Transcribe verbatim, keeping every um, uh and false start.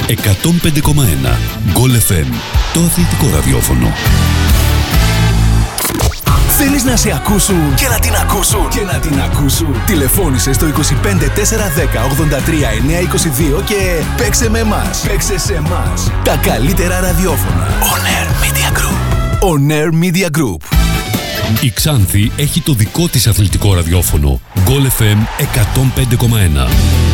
εκατόν πέντε κόμμα ένα. Γκολ εφ εμ, το αθλητικό ραδιόφωνο. Θέλεις να σε ακούσουν και να την ακούσουν και να την ακούσουν. Τηλεφώνησε στο είκοσι πέντε τέσσερα δέκα ογδόντα τρία εννιακόσια είκοσι δύο και παίξε με εμάς. Παίξε σε εμάς. Τα καλύτερα ραδιόφωνα. On Air Media Group. On Air Media Group. Η Ξάνθη έχει το δικό της αθλητικό ραδιόφωνο. Γκολ εφ εμ εκατόν πέντε κόμμα ένα.